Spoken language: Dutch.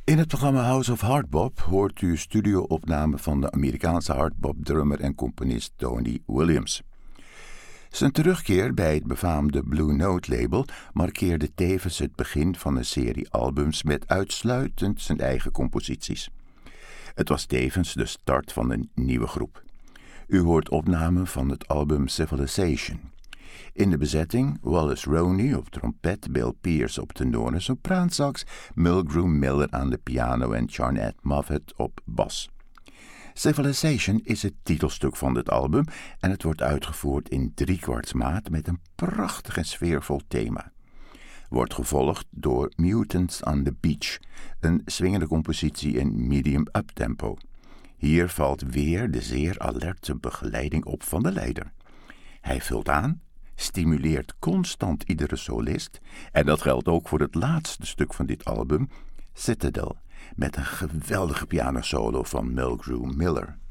In het programma House of Hardbop hoort u studio-opnamen van de Amerikaanse hardbop-drummer en componist Tony Williams. Zijn terugkeer bij het befaamde Blue Note-label markeerde tevens het begin van een serie albums met uitsluitend zijn eigen composities. Het was tevens de start van een nieuwe groep. U hoort opnamen van het album Civilization. In de bezetting Wallace Roney op trompet, Bill Pierce op tenor en sopraansax, Mulgrew Miller aan de piano en Charnette Moffett op bas. Civilization is het titelstuk van dit album en het wordt uitgevoerd in 3/4 met een prachtig en sfeervol thema. Wordt gevolgd door Mutants on the Beach, een swingende compositie in medium uptempo. Hier valt weer de zeer alerte begeleiding op van de leider. Hij vult aan, stimuleert constant iedere solist en dat geldt ook voor het laatste stuk van dit album, Citadel, met een geweldige pianosolo van Mulgrew Miller.